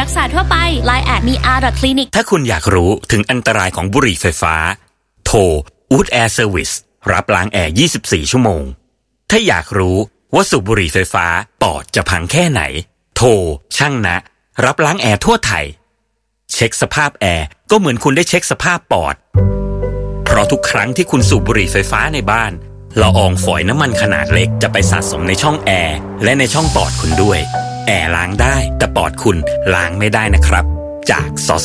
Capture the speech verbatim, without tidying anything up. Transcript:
รักษาทั่วไป ไลน์ แอท มี อาร์ คลินิกถ้าคุณอยากรู้ถึงอันตรายของบุหรี่ไฟฟ้าโทร Wood Air Service รับล้างแอร์ ยี่สิบสี่ ชั่วโมงถ้าอยากรู้ว่าสูบบุหรี่ไฟฟ้าปอดจะพังแค่ไหนโทรช่างนะรับล้างแอร์ทั่วไทยเช็คสภาพแอร์ก็เหมือนคุณได้เช็คสภาพปอดเพราะทุกครั้งที่คุณสูบบุหรี่ไฟฟ้าในบ้านละอองฝอยน้ำมันขนาดเล็กจะไปสะสมในช่องแอร์และในช่องปอดคุณด้วยแอร์ล้างได้แต่ปอดคุณล้างไม่ได้นะครับจากส